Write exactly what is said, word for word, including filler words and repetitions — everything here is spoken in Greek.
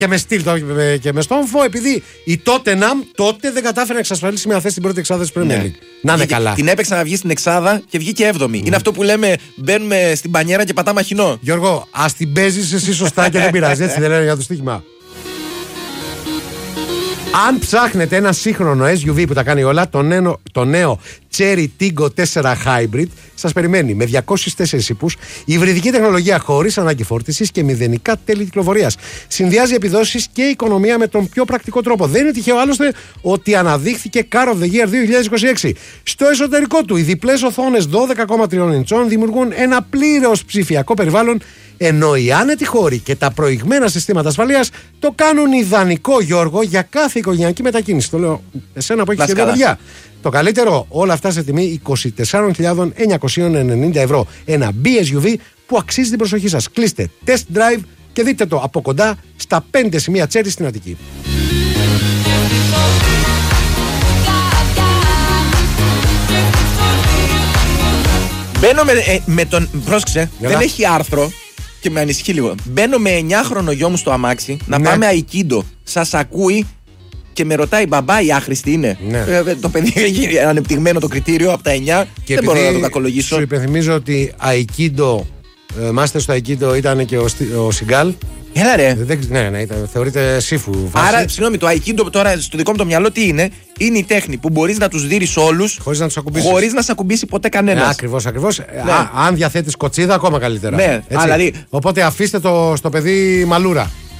Και με στυλ και με στόμφο, επειδή η Tottenham τότε δεν κατάφερε να εξασφαλίσει μια θέση στην πρώτη εξάδα της Premier League. Ναι. Να είναι καλά. Την έπαιξε να βγει στην εξάδα και βγήκε έβδομη. Mm. Είναι αυτό που λέμε μπαίνουμε στην πανιέρα και πατάμε αχινό. Γιώργο, ας την παίζεις εσύ σωστά και δεν πειράζει. Έτσι δεν λένε για το στοίχημα. Αν ψάχνετε ένα σύγχρονο ες γιου βι που τα κάνει όλα, το νέο, το νέο Cherry Tiggo τέσσερα Hybrid σας περιμένει με διακόσιους τέσσερις ύπους, υβριδική τεχνολογία χωρίς ανάγκη φόρτισης και μηδενικά τέλη κυκλοφορίας. Συνδυάζει επιδόσεις και οικονομία με τον πιο πρακτικό τρόπο. Δεν είναι τυχαίο άλλωστε ότι αναδείχθηκε Car of the Year δύο χιλιάδες είκοσι έξι. Στο εσωτερικό του, οι διπλές οθόνες δώδεκα κόμμα τρία ιντσών δημιουργούν ένα πλήρως ψηφιακό περιβάλλον, ενώ οι άνετοι χώροι και τα προηγμένα συστήματα ασφαλείας το κάνουν ιδανικό, Γιώργο, για κάθε οικογενειακή μετακίνηση. Το λέω εσένα που έχεις και δύο παιδιά. Το καλύτερο, όλα αυτά σε τιμή είκοσι τέσσερις χιλιάδες εννιακόσια ενενήντα ευρώ. Ένα μπι ες γιου βι που αξίζει την προσοχή σας. Κλείστε test drive και δείτε το από κοντά στα πέντε σημεία Cherry στην Αττική. Μπαίνω με, ε, με τον. Πρόσεξε, Γελά. δεν έχει άρθρο και με ανησυχεί λίγο. Μπαίνω με εννιάχρονο γιο μου στο αμάξι να Ναι. πάμε Aikido. Σας ακούει και με ρωτάει, μπαμπά, η άχρηστη είναι. Ναι. Ε, το παιδί έχει ανεπτυγμένο το κριτήριο από τα εννιά. Και δεν μπορώ να το επειδή κακολογήσω. σου υπενθυμίζω ότι Aikido, ε, μάστερ στο Aikido ήταν και ο, Στι- ο Σιγκάλ. Έλα ρε. Δεν, ναι, ναι, ήταν, θεωρείται σύφου. Φάση, Άρα, συγγνώμη, το Aikido τώρα στο δικό μου το μυαλό τι είναι? Είναι η τέχνη που μπορείς να τους δείρεις όλους χωρίς να τους ακουμπήσεις. χωρίς να σε ακουμπήσει ποτέ κανένας. Ναι, ακριβώς, ακριβώς. Ναι. Α, αν διαθέτεις κοτσίδα, ακόμα καλύτερα. Ναι, Έτσι. α, δηλαδή- Οπότε αφήστε το στο παιδί μαλούρα.